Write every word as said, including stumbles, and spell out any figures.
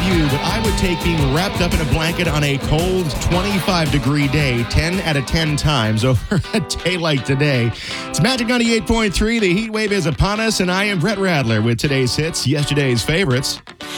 you, but I would take being wrapped up in a blanket on a cold twenty-five degree day ten out of ten times over a day like today. It's Magic ninety-eight point three. The heat wave is upon us, and I am Brett Radler with today's hits, yesterday's favorites.